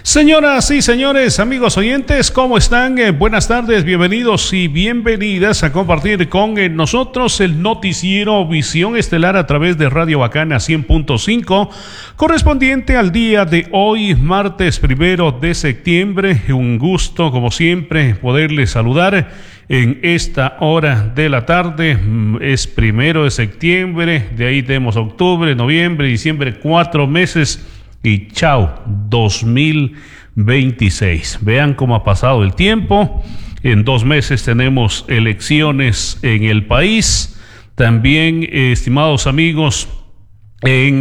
Señoras y señores, amigos oyentes, ¿cómo están? Buenas tardes, bienvenidos y bienvenidas a compartir con nosotros el noticiero Visión Estelar a través de Radio Bacana 100.5, correspondiente al día de hoy, martes 1 de septiembre. Un gusto, como siempre, poderles saludar en esta hora de la tarde. Es 1 de septiembre, de ahí tenemos octubre, noviembre, diciembre, 4 meses. Y chao, 2026. Vean cómo ha pasado el tiempo. En 2 meses tenemos elecciones en el país. También, estimados amigos, en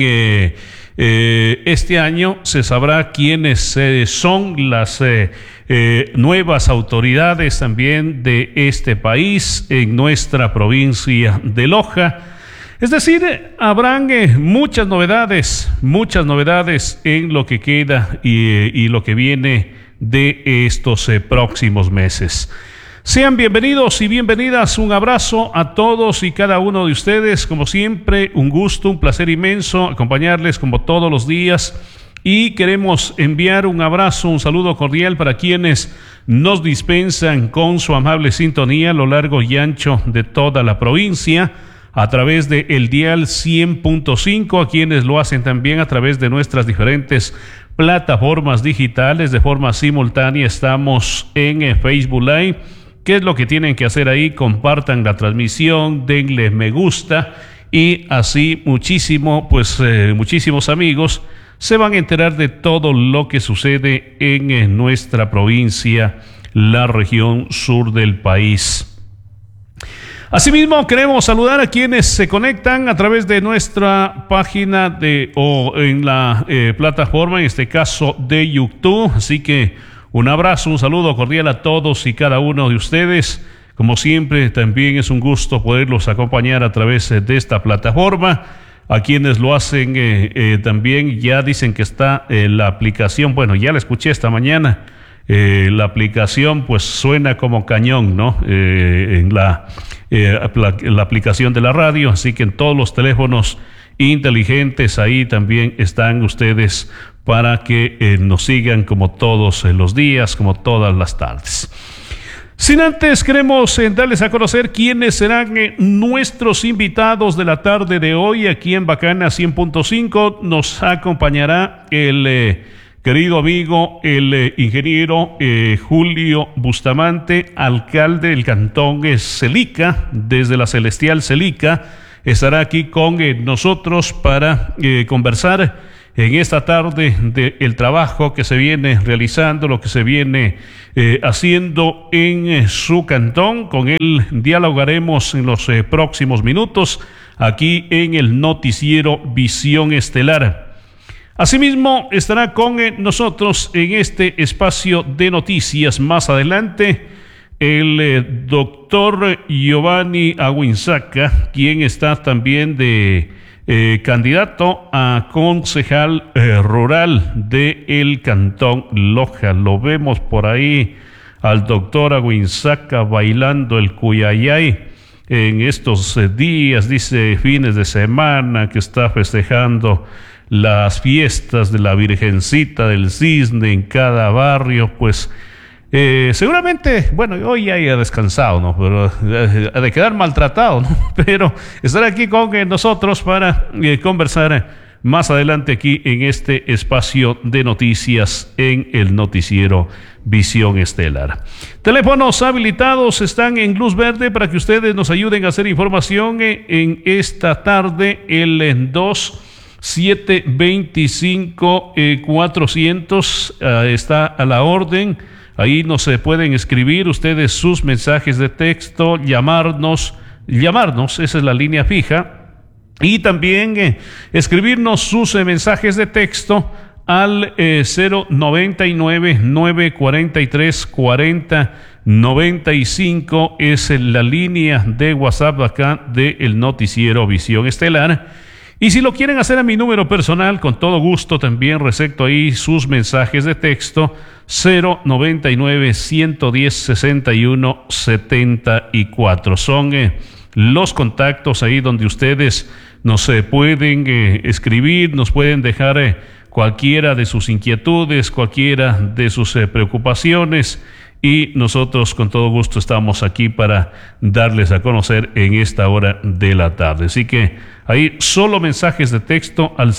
este año se sabrá quiénes son las nuevas autoridades también de este país en nuestra provincia de Loja. Es decir, habrán muchas novedades en lo que queda y lo que viene de estos próximos meses. Sean bienvenidos y bienvenidas, un abrazo a todos y cada uno de ustedes. Como siempre, un gusto, un placer inmenso acompañarles como todos los días. Y queremos enviar un abrazo, un saludo cordial para quienes nos dispensan con su amable sintonía a lo largo y ancho de toda la provincia, a través de el dial 100.5, a quienes lo hacen también a través de nuestras diferentes plataformas digitales de forma simultánea. Estamos en Facebook Live. ¿Qué es lo que tienen que hacer ahí? Compartan la transmisión, denle me gusta y así muchísimos amigos se van a enterar de todo lo que sucede en nuestra provincia, la región sur del país. Asimismo, queremos saludar a quienes se conectan a través de nuestra página o en la plataforma, en este caso de YouTube. Así que un abrazo, un saludo cordial a todos y cada uno de ustedes. Como siempre, también es un gusto poderlos acompañar a través de esta plataforma. A quienes lo hacen también ya dicen que está la aplicación. Bueno, ya la escuché esta mañana. La aplicación pues suena como cañón, ¿no? En la aplicación de la radio, así que en todos los teléfonos inteligentes ahí también están ustedes para que nos sigan como todos los días, como todas las tardes. Sin antes, queremos darles a conocer quiénes serán nuestros invitados de la tarde de hoy. Aquí en Bacana 100.5 nos acompañará el querido amigo, el ingeniero Julio Bustamante, alcalde del cantón Celica, desde la Celestial Celica. Estará aquí con nosotros para conversar en esta tarde del trabajo que se viene realizando, lo que se viene haciendo en su cantón. Con él dialogaremos en los próximos minutos aquí en el noticiero Visión Estelar. Asimismo, estará con nosotros en este espacio de noticias más adelante el doctor Giovanni Aguinzaca, quien está también de candidato a concejal rural de el Cantón Loja. Lo vemos por ahí al doctor Aguinzaca bailando el cuyayay en estos días, dice fines de semana, que está festejando las fiestas de la Virgencita del Cisne en cada barrio. Pues seguramente, bueno, hoy ya haya descansado, ¿no? Pero ha de quedar maltratado, ¿no? Pero estar aquí con nosotros para conversar más adelante aquí en este espacio de noticias en el noticiero Visión Estelar. Teléfonos habilitados están en luz verde para que ustedes nos ayuden a hacer información en esta tarde. El 2-725-400 está a la orden. Ahí nos pueden escribir ustedes sus mensajes de texto, llamarnos, esa es la línea fija, y también escribirnos sus mensajes de texto al 099-943-4095, es la línea de WhatsApp acá del noticiero Visión Estelar. Y si lo quieren hacer a mi número personal, con todo gusto también recepto ahí sus mensajes de texto, 099-110-6174. Son los contactos ahí donde ustedes nos pueden escribir, nos pueden dejar cualquiera de sus inquietudes, cualquiera de sus preocupaciones, y nosotros con todo gusto estamos aquí para darles a conocer en esta hora de la tarde. Así que ahí solo mensajes de texto al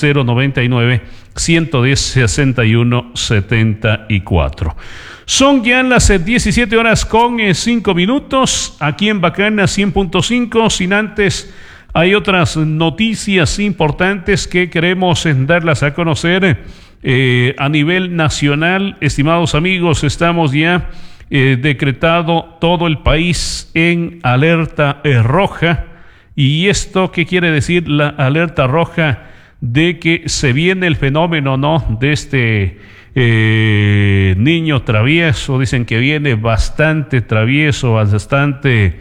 099-110-6174. Son ya las 17 horas con 5 minutos aquí en Bacana 100.5. Sin antes, hay otras noticias importantes que queremos darlas a conocer a nivel nacional. Estimados amigos, estamos ya decretado todo el país en alerta roja. ¿Y esto qué quiere decir la alerta roja? De que se viene el fenómeno, ¿no?, de este niño travieso. Dicen que viene bastante travieso, bastante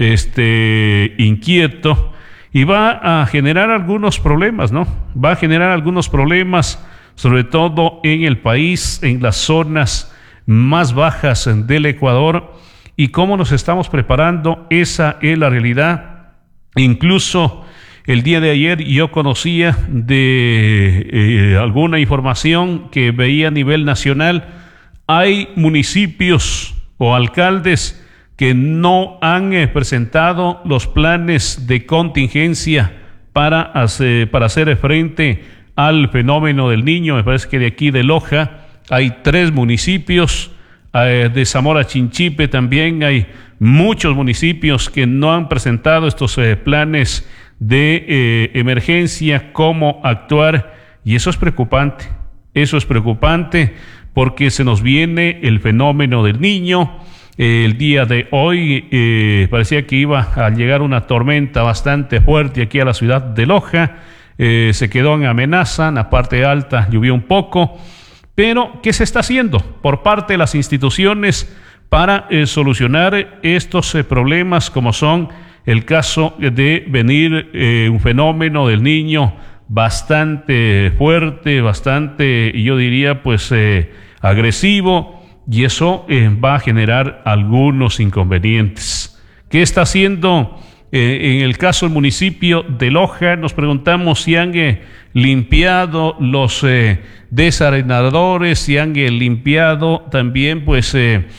inquieto, y va a generar algunos problemas, ¿no? Va a generar algunos problemas, sobre todo en el país, en las zonas más bajas del Ecuador. ¿Y cómo nos estamos preparando? Esa es la realidad. Incluso el día de ayer yo conocía de alguna información que veía a nivel nacional. Hay municipios o alcaldes que no han presentado los planes de contingencia para hacer frente al fenómeno del Niño. Me parece que de aquí de Loja hay 3 municipios, de Zamora Chinchipe también hay muchos municipios que no han presentado estos planes de emergencia, cómo actuar, y eso es preocupante. Eso es preocupante porque se nos viene el fenómeno del Niño. El día de hoy parecía que iba a llegar una tormenta bastante fuerte aquí a la ciudad de Loja. Se quedó en amenaza, en la parte alta llovió un poco. Pero, ¿qué se está haciendo por parte de las instituciones para solucionar estos problemas, como son el caso de venir un fenómeno del Niño bastante fuerte, bastante, yo diría, pues agresivo, y eso va a generar algunos inconvenientes? ¿Qué está haciendo en el caso del municipio de Loja? Nos preguntamos si han limpiado los desarenadores, si han limpiado también pues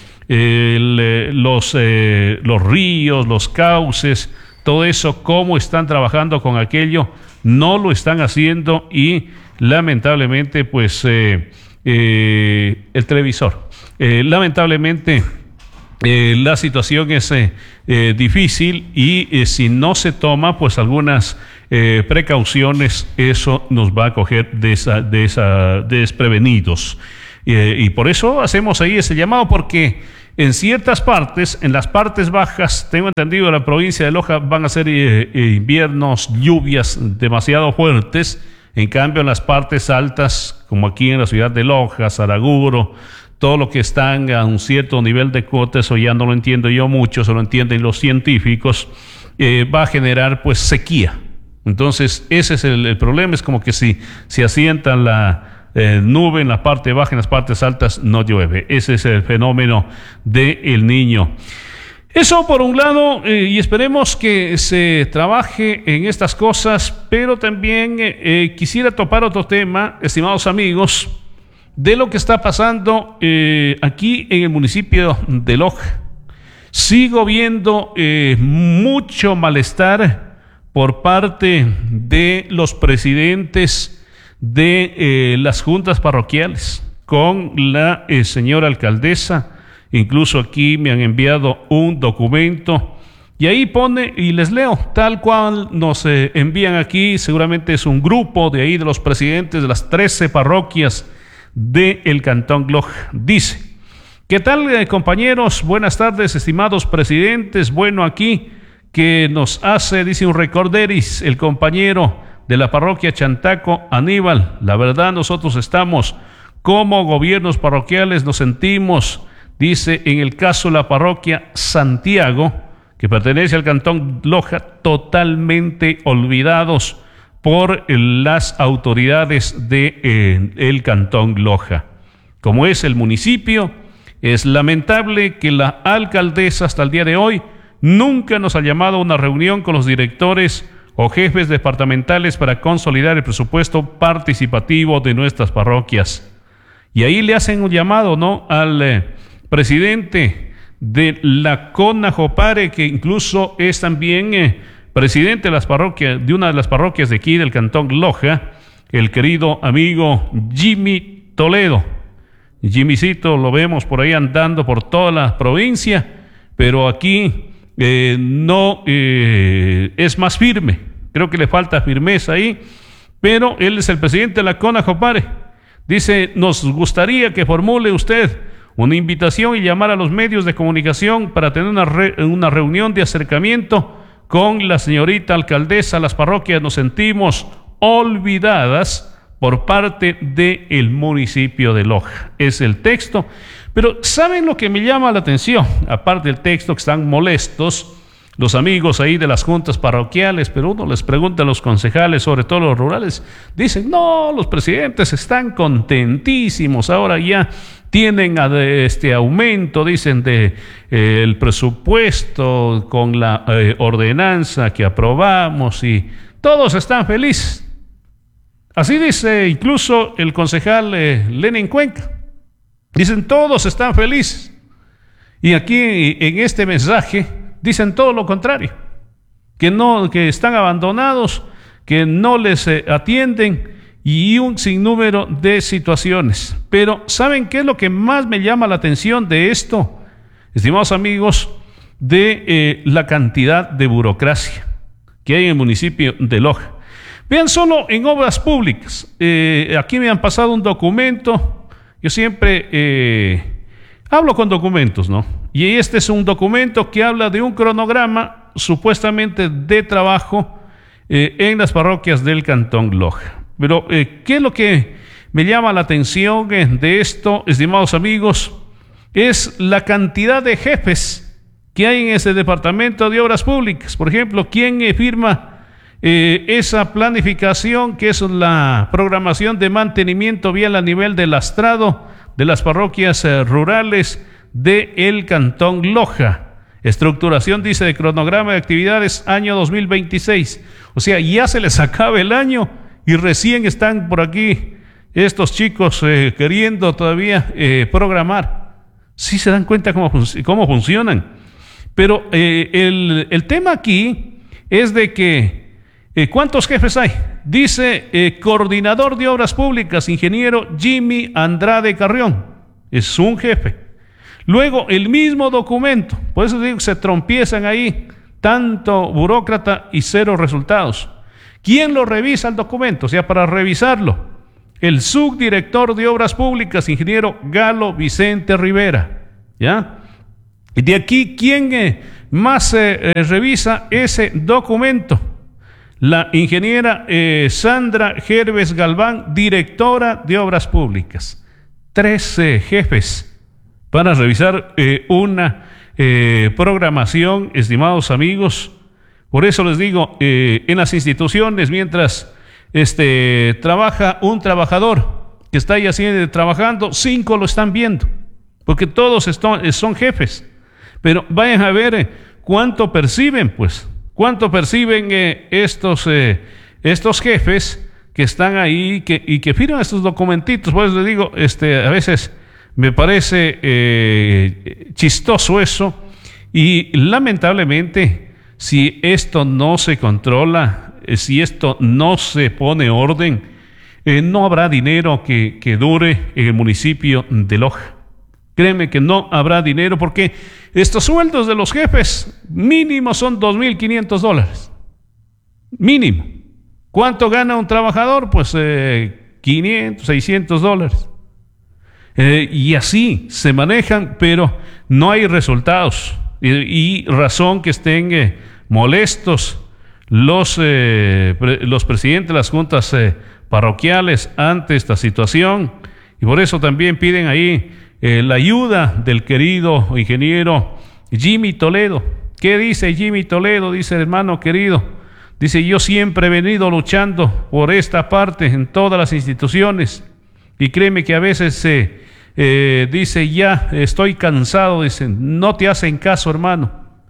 los ríos, los cauces, todo eso. ¿Cómo están trabajando con aquello? No lo están haciendo, y lamentablemente pues el televisor, lamentablemente la situación es difícil, y si no se toma pues algunas precauciones, eso nos va a coger desprevenidos. Y por eso hacemos ahí ese llamado, porque en ciertas partes, en las partes bajas, tengo entendido, en la provincia de Loja van a ser inviernos, lluvias demasiado fuertes. En cambio, en las partes altas, como aquí en la ciudad de Loja, Saraguro, todo lo que están a un cierto nivel de cota, eso ya no lo entiendo yo mucho, eso lo entienden los científicos, va a generar pues sequía. Entonces ese es el problema. Es como que si asienta la nube en la parte baja, en las partes altas no llueve. Ese es el fenómeno del Niño. Eso por un lado, y esperemos que se trabaje en estas cosas, pero también quisiera topar otro tema, estimados amigos, de lo que está pasando aquí en el municipio de Loja. Sigo viendo mucho malestar por parte de los presidentes de las juntas parroquiales con la señora alcaldesa. Incluso aquí me han enviado un documento y ahí pone, y les leo tal cual nos envían aquí. Seguramente es un grupo de ahí de los presidentes de las 13 parroquias del Cantón Loja. Dice: ¿qué tal, compañeros? Buenas tardes, estimados presidentes. Bueno, aquí que nos hace, dice, un recorderis el compañero de la parroquia Chantaco, Aníbal. La verdad, nosotros estamos como gobiernos parroquiales, nos sentimos, dice, en el caso de la parroquia Santiago, que pertenece al Cantón Loja, totalmente olvidados por las autoridades de el Cantón Loja. Como es el municipio, es lamentable que la alcaldesa hasta el día de hoy nunca nos ha llamado a una reunión con los directores o jefes departamentales para consolidar el presupuesto participativo de nuestras parroquias. Y ahí le hacen un llamado, ¿no?, al presidente de la CONAJOPARE, que incluso es también presidente de las parroquias, de una de las parroquias de aquí del Cantón Loja, el querido amigo Jimmy Toledo. Jimmycito lo vemos por ahí andando por toda la provincia, pero aquí no es más firme. Creo que le falta firmeza ahí, pero él es el presidente de la CONAJOPARE. Dice: nos gustaría que formule usted una invitación y llamar a los medios de comunicación para tener una reunión de acercamiento con la señorita alcaldesa. Las parroquias nos sentimos olvidadas por parte del municipio de Loja. Es el texto. Pero ¿saben lo que me llama la atención? Aparte del texto, que están molestos los amigos ahí de las juntas parroquiales, pero uno les pregunta a los concejales, sobre todo los rurales, dicen: no, los presidentes están contentísimos, ahora ya tienen este aumento, dicen, de el presupuesto con la ordenanza que aprobamos, y todos están felices. Así dice incluso el concejal Lenin Cuenca. Dicen: todos están felices. Y aquí en este mensaje dicen todo lo contrario, que están abandonados, que no les atienden, y un sinnúmero de situaciones. Pero ¿saben qué es lo que más me llama la atención de esto, estimados amigos? De la cantidad de burocracia que hay en el municipio de Loja. Vean, solo en obras públicas, aquí me han pasado un documento. Yo siempre hablo con documentos, ¿no? Y este es un documento que habla de un cronograma supuestamente de trabajo en las parroquias del Cantón Loja. Pero ¿qué es lo que me llama la atención de esto, estimados amigos? Es la cantidad de jefes que hay en ese departamento de obras públicas. Por ejemplo, ¿quién firma esa planificación, que es la programación de mantenimiento vial a nivel del lastrado de las parroquias rurales del Cantón Loja? Estructuración, dice, de cronograma de actividades año 2026. O sea, ya se les acaba el año y recién están por aquí estos chicos queriendo todavía programar. Sí se dan cuenta cómo funcionan. Pero el tema aquí es de que ¿cuántos jefes hay? Dice coordinador de obras públicas, ingeniero Jimmy Andrade Carrión. Es un jefe. Luego el mismo documento. Por eso digo que se tropiezan ahí, tanto burócrata y cero resultados. ¿Quién lo revisa el documento? O sea, para revisarlo, el subdirector de obras públicas, ingeniero Galo Vicente Rivera. ¿Ya? Y de aquí, ¿quién más revisa ese documento? La ingeniera Sandra Gerves Galván, directora de obras públicas. 13 jefes para revisar una programación, estimados amigos. Por eso les digo, en las instituciones, mientras trabaja un trabajador que está ahí trabajando, 5 lo están viendo, porque todos son jefes. Pero vayan a ver cuánto perciben, pues. ¿Cuánto perciben estos jefes que están ahí y que firman estos documentitos? Pues les digo, a veces me parece chistoso eso, y lamentablemente, si esto no se controla, si esto no se pone orden, no habrá dinero que dure en el municipio de Loja. Créeme que no habrá dinero, porque estos sueldos de los jefes mínimo son $2,500. Mínimo. ¿Cuánto gana un trabajador? Pues $500, $600. Y así se manejan, pero no hay resultados. Y razón que estén molestos los presidentes de las juntas parroquiales ante esta situación. Y por eso también piden ahí la ayuda del querido ingeniero Jimmy Toledo. ¿Qué dice Jimmy Toledo? Dice: hermano querido, dice, yo siempre he venido luchando por esta parte en todas las instituciones, y créeme que a veces dice, ya estoy cansado. Dice, no te hacen caso, hermano,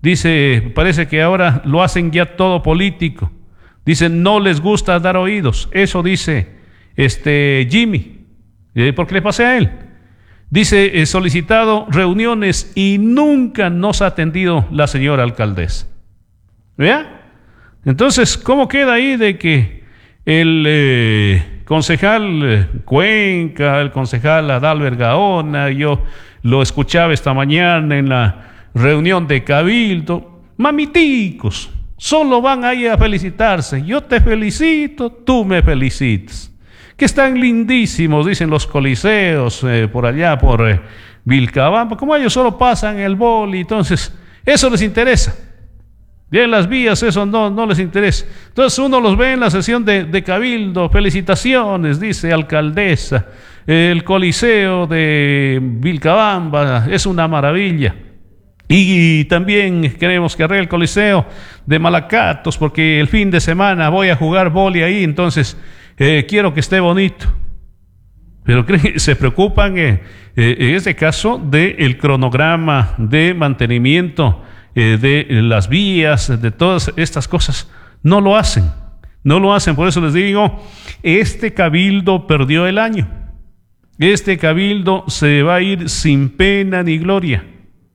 Dice, parece que ahora lo hacen ya todo político. Dice, no les gusta dar oídos. Eso dice Jimmy, porque le pasé a él. Dice, he solicitado reuniones y nunca nos ha atendido la señora alcaldesa. ¿Vea? Entonces, ¿cómo queda ahí de que el concejal Cuenca, el concejal Adalbert Gaona, yo lo escuchaba esta mañana en la reunión de Cabildo, mamiticos, solo van ahí a felicitarse, yo te felicito, tú me felicitas, que están lindísimos, dicen los coliseos por allá, por Vilcabamba, como ellos solo pasan el boli, entonces eso les interesa. Bien, las vías, eso no les interesa. Entonces uno los ve en la sesión de Cabildo, felicitaciones, dice alcaldesa, el Coliseo de Vilcabamba es una maravilla. Y también queremos que arregle el Coliseo de Malacatos, porque el fin de semana voy a jugar vóley ahí, entonces quiero que esté bonito. Pero se preocupan en este caso del cronograma de mantenimiento de las vías, de todas estas cosas. No lo hacen, por eso les digo, este cabildo perdió el año. Este cabildo se va a ir sin pena ni gloria.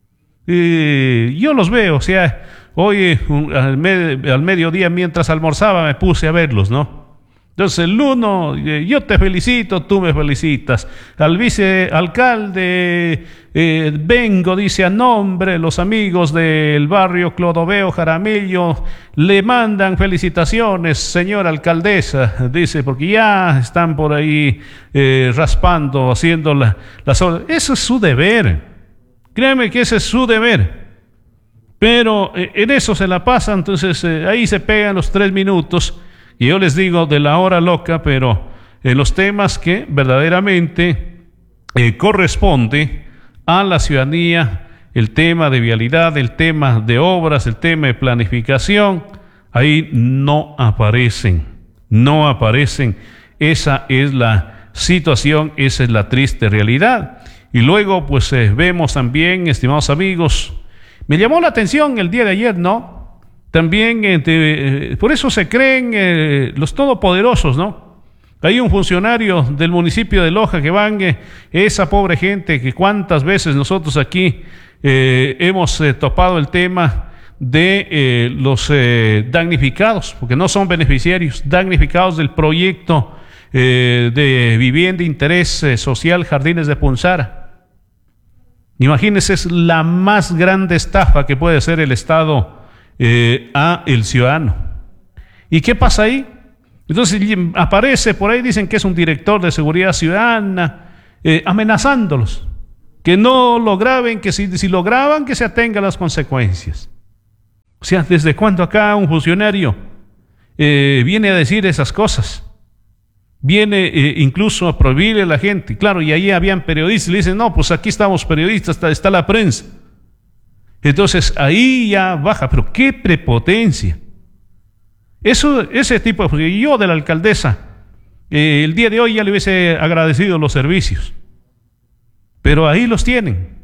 Yo los veo, o sea, hoy al mediodía mientras almorzaba me puse a verlos, ¿no? Entonces el uno, yo te felicito, tú me felicitas. Al vicealcalde, vengo, dice, a nombre de los amigos del barrio Clodoveo Jaramillo, le mandan felicitaciones, señora alcaldesa, dice, porque ya están por ahí raspando, haciendo las obras. Eso es su deber, créeme que ese es su deber. Pero en eso se la pasa, entonces ahí se pegan los 3 minutos. Y yo les digo de la hora loca, pero en los temas que verdaderamente corresponde a la ciudadanía, el tema de vialidad, el tema de obras, el tema de planificación, ahí no aparecen. Esa es la situación, esa es la triste realidad. Y luego pues vemos también, estimados amigos, me llamó la atención el día de ayer, ¿no? También, por eso se creen los todopoderosos, ¿no? Hay un funcionario del municipio de Loja que van, esa pobre gente que cuántas veces nosotros aquí hemos topado el tema de los damnificados, porque no son beneficiarios, damnificados del proyecto de vivienda de interés social Jardines de Punzara. Imagínense, es la más grande estafa que puede hacer el Estado a el ciudadano. ¿Y qué pasa ahí? Entonces aparece por ahí, dicen que es un director de seguridad ciudadana, amenazándolos, que no lo graben, que si lo graban, que se atenga a las consecuencias. O sea, ¿desde cuándo acá un funcionario viene a decir esas cosas? Viene incluso a prohibirle a la gente. Claro, y ahí habían periodistas, le dicen, no, pues aquí estamos periodistas, está la prensa. Entonces ahí ya baja, pero qué prepotencia. Ese tipo de... Yo de la alcaldesa, el día de hoy ya le hubiese agradecido los servicios, pero ahí los tienen.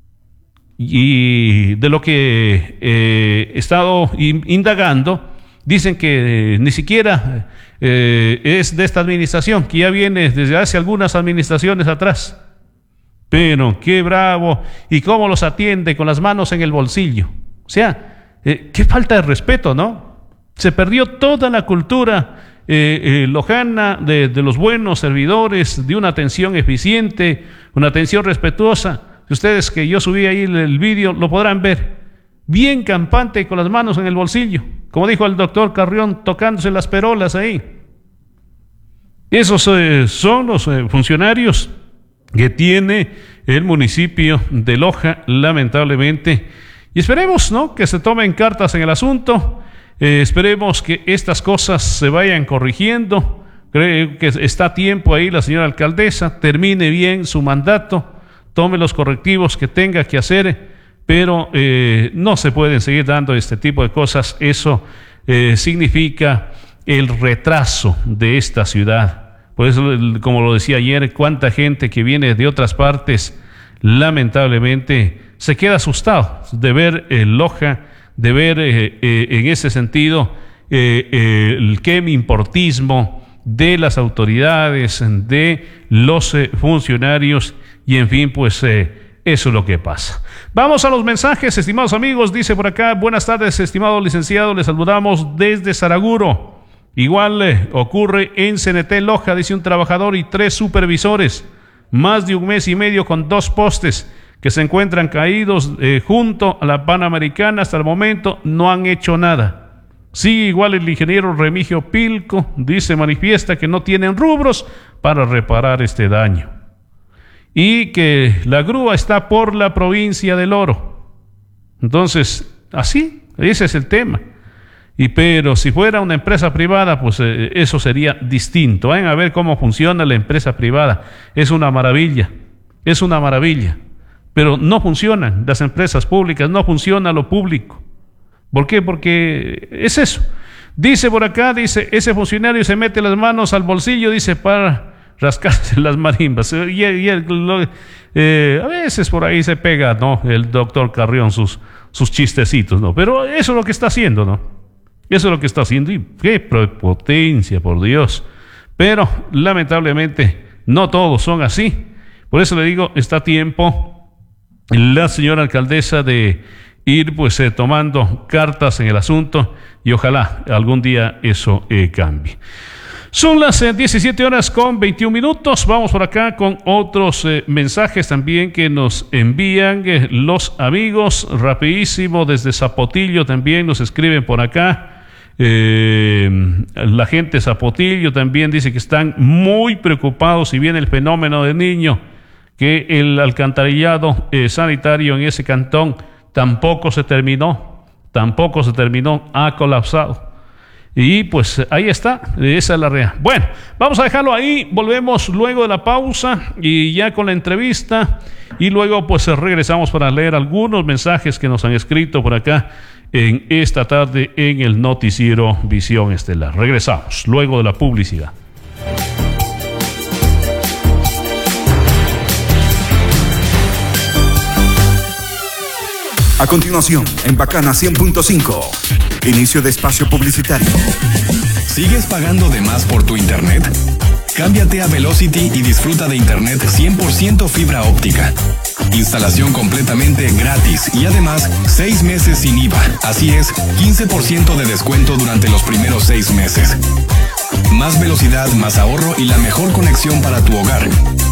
Y de lo que he estado indagando, dicen que ni siquiera es de esta administración, que ya viene desde hace algunas administraciones atrás. Pero qué bravo, y cómo los atiende con las manos en el bolsillo. O sea, qué falta de respeto, ¿no? Se perdió toda la cultura lojana de los buenos servidores, de una atención eficiente, una atención respetuosa. Ustedes, que yo subí ahí el vídeo, lo podrán ver. Bien campante, con las manos en el bolsillo, como dijo el doctor Carrión, tocándose las perolas ahí. Esos son los funcionarios que tiene el municipio de Loja, lamentablemente. Y esperemos, ¿no?, que se tomen cartas en el asunto. Esperemos que estas cosas se vayan corrigiendo. Creo que está a tiempo ahí la señora alcaldesa, termine bien su mandato, tome los correctivos que tenga que hacer, pero no se pueden seguir dando este tipo de cosas. Eso significa el retraso de esta ciudad. Por eso, como lo decía ayer, cuánta gente que viene de otras partes, lamentablemente, se queda asustado de ver Loja de ver en ese sentido el importismo de las autoridades, de los funcionarios y en fin, pues eso es lo que pasa. Vamos a los mensajes, estimados amigos. Dice por acá: buenas tardes, estimado licenciado, les saludamos desde Saraguro. Igual ocurre en CNT Loja, dice un trabajador y 3 supervisores, más de 1 mes y medio con 2 postes que se encuentran caídos junto a la Panamericana. Hasta el momento no han hecho nada. Sí, igual el ingeniero Remigio Pilco dice, manifiesta que no tienen rubros para reparar este daño y que la grúa está por la provincia del Oro. Entonces, así, ese es el tema. Pero si fuera una empresa privada, pues eso sería distinto. Vayan a ver cómo funciona la empresa privada. Es una maravilla, pero no funcionan las empresas públicas, no funciona lo público. ¿Por qué? Porque es eso. Dice por acá, dice, ese funcionario se mete las manos al bolsillo, dice, para rascarse las marimbas. Y a veces por ahí se pega, ¿no?, el doctor Carrión sus chistecitos, ¿no? Pero eso es lo que está haciendo, ¿no? Eso es lo que está haciendo. Y qué prepotencia, por Dios. Pero lamentablemente no todos son así. Por eso le digo, está a tiempo la señora alcaldesa de ir pues tomando cartas en el asunto y ojalá algún día eso cambie. Son las 17 horas con 21 minutos. Vamos por acá con otros mensajes también que nos envían los amigos. Rapidísimo, desde Zapotillo también nos escriben por acá. La gente de Zapotillo también dice que están muy preocupados si viene el fenómeno del Niño, que el alcantarillado sanitario en ese cantón tampoco se terminó, ha colapsado. Y pues ahí está, esa es la realidad. Bueno, vamos a dejarlo ahí, volvemos luego de la pausa y ya con la entrevista y luego pues regresamos para leer algunos mensajes que nos han escrito por acá en esta tarde en el noticiero Visión Estelar. Regresamos luego de la publicidad. A continuación, en Bacana 100.5, inicio de espacio publicitario. ¿Sigues pagando de más por tu internet? Cámbiate a Velocity y disfruta de internet 100% fibra óptica. Instalación completamente gratis y además 6 meses sin IVA. Así es, 15% de descuento durante los primeros 6 meses. Más velocidad, más ahorro y la mejor conexión para tu hogar.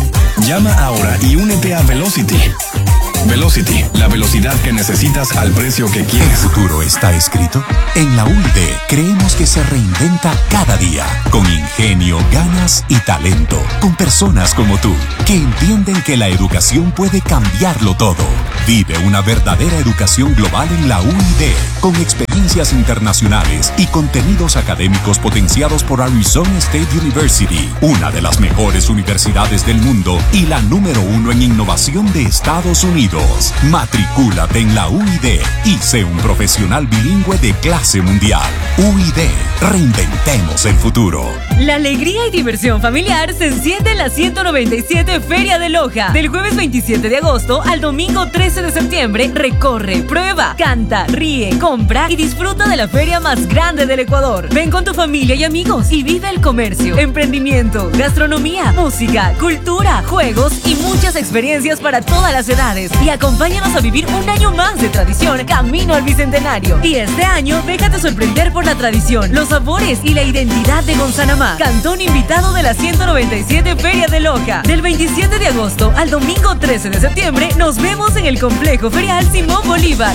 Llama ahora y únete a Velocity. Velocity, la velocidad que necesitas al precio que quieres. ¿El futuro está escrito? En la UID creemos que se reinventa cada día, con ingenio, ganas y talento, con personas como tú, que entienden que la educación puede cambiarlo todo. Vive una verdadera educación global en la UID, con experiencias internacionales y contenidos académicos potenciados por Arizona State University, una de las mejores universidades del mundo y la número 1 en innovación de Estados Unidos. Matricúlate en la UID y sé un profesional bilingüe de clase mundial. UID, reinventemos el futuro. La alegría y diversión familiar se enciende en la 197 Feria de Loja. Del jueves 27 de agosto al domingo 13 de septiembre, recorre, prueba, canta, ríe, compra y disfruta de la feria más grande del Ecuador. Ven con tu familia y amigos y vive el comercio, emprendimiento, gastronomía, música, cultura, juegos y muchas experiencias para todas las edades. Y acompáñanos a vivir un año más de tradición camino al Bicentenario. Y este año déjate sorprender por la tradición, los sabores y la identidad de Gonzanamá, cantón invitado de la 197 Feria de Loja. Del 27 de agosto al domingo 13 de septiembre nos vemos en el Complejo Ferial Simón Bolívar.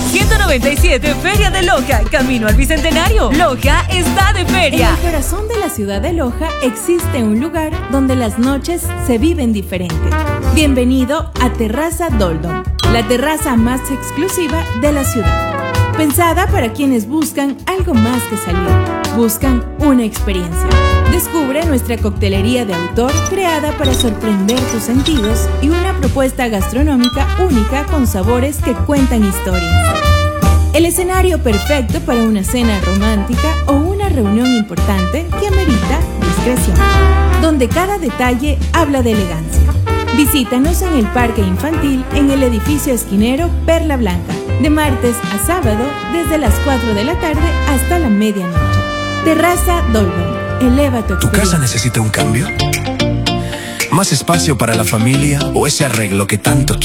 197 Feria de Loja, camino al Bicentenario. Loja está de feria. En el corazón de la ciudad de Loja existe un lugar donde las noches se viven diferente. Bienvenido a Terraza Doldom, la terraza más exclusiva de la ciudad. Pensada para quienes buscan algo más que salir, buscan una experiencia. Descubre nuestra coctelería de autor creada para sorprender tus sentidos y una propuesta gastronómica única con sabores que cuentan historias. El escenario perfecto para una cena romántica o una reunión importante que amerita discreción, donde cada detalle habla de elegancia. Visítanos en el Parque Infantil en el edificio esquinero Perla Blanca, de martes a sábado desde las 4 de la tarde hasta la medianoche. Terraza Doldom. Eleva tu ¿Tu experiencia. casa necesita un cambio? ¿Más espacio para la familia o ese arreglo que tanto quieres?